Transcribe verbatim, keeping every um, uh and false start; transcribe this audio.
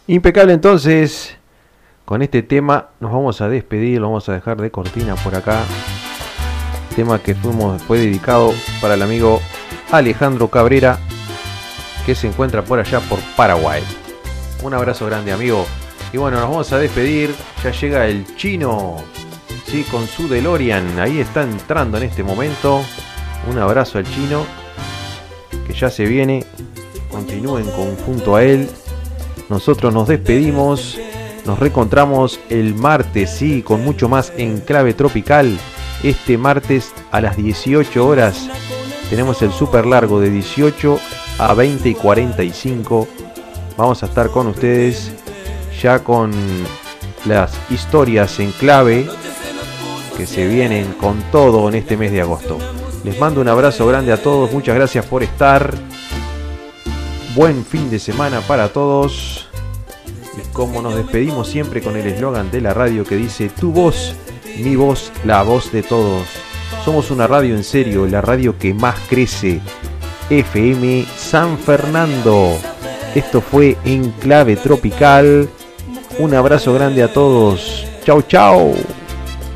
Impecable, entonces. Con este tema nos vamos a despedir, lo vamos a dejar de cortina por acá. Tema que fuimos, fue dedicado para el amigo Alejandro Cabrera, que se encuentra por allá por Paraguay. Un abrazo grande, amigo. Y bueno, nos vamos a despedir. Ya llega el chino, sí, con su DeLorean. Ahí está entrando en este momento. Un abrazo al chino, que ya se viene. Continúen junto a él. Nosotros nos despedimos. Nos reencontramos el martes, sí, con mucho más en Clave Tropical. Este martes a las dieciocho horas tenemos el super largo de dieciocho a veinte y cuarenta y cinco. Vamos a estar con ustedes ya con las historias en clave que se vienen con todo en este mes de agosto. Les mando un abrazo grande a todos. Muchas gracias por estar. Buen fin de semana para todos. Y como nos despedimos siempre con el eslogan de la radio que dice: tu voz, mi voz, la voz de todos. Somos una radio en serio, la radio que más crece. F M San Fernando. Esto fue En Clave Tropical. Un abrazo grande a todos. Chau, chau.